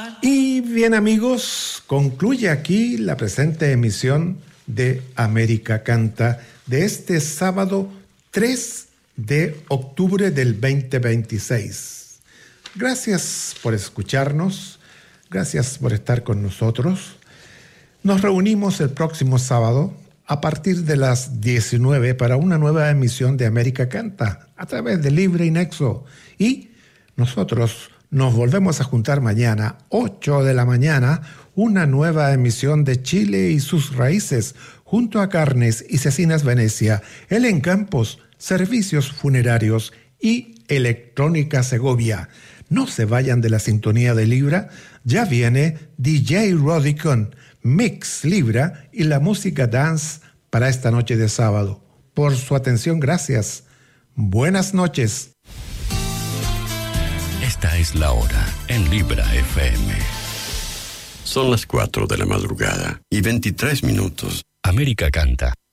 Y bien, amigos, concluye aquí la presente emisión de América Canta de este sábado 3 de octubre del 2026. Gracias por escucharnos, gracias por estar con nosotros. Nos reunimos el próximo sábado a partir de las 19 para una nueva emisión de América Canta a través de Libre y Nexo. Y nosotros nos volvemos a juntar mañana, 8 de la mañana, una nueva emisión de Chile y sus raíces, junto a Carnes y Cecinas Venecia, Helen Campos, Servicios Funerarios y Electrónica Segovia. No se vayan de la sintonía de Libra, ya viene DJ Rodicon, Mix Libra y la música dance para esta noche de sábado. Por su atención, gracias. Buenas noches. Esta es la hora en Libra FM. Son las 4 de la madrugada y 23 minutos. América Canta.